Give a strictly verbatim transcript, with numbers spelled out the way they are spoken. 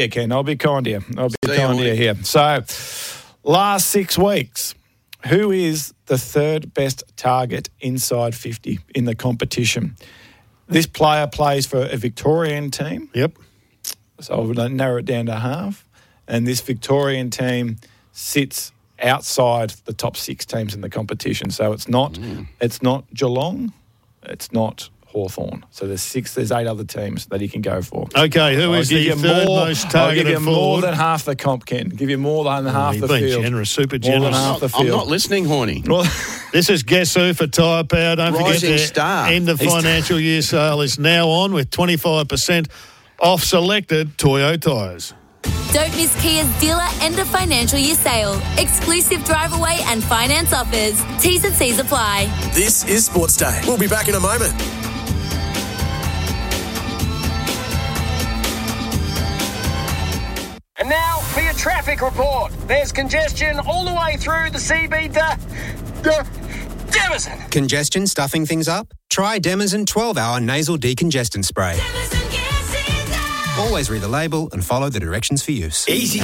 Yeah, Ken, I'll be kind to you. I'll be See kind you to you here. So, last six weeks, who is the third best target inside fifty in the competition? This player plays for a Victorian team. Yep. So I would narrow it down to half. And this Victorian team sits outside the top six teams in the competition. So it's not mm. it's not Geelong, it's not Hawthorn. So there's six, there's eight other teams that he can go for. Okay, who I'll is the third more, most targeted I'll give you more forward? than half the comp, Ken. Give you more than oh, half you've the been field. generous, super More generous. than half the I'm field. not listening, Horny. Well, This is Guess Who for Tyre Power. Don't Rising forget their star. end of He's financial year sale is now on with twenty-five percent off selected Toyo tyres. Don't miss Kia's dealer end of financial year sale. Exclusive drive away and finance offers. T's and C's apply. This is Sports Day. We'll be back in a moment. And now for your traffic report. There's congestion all the way through the C B D. Demison. Congestion stuffing things up? Try Demison twelve hour nasal decongestant spray. Always read the label and follow the directions for use. Easy.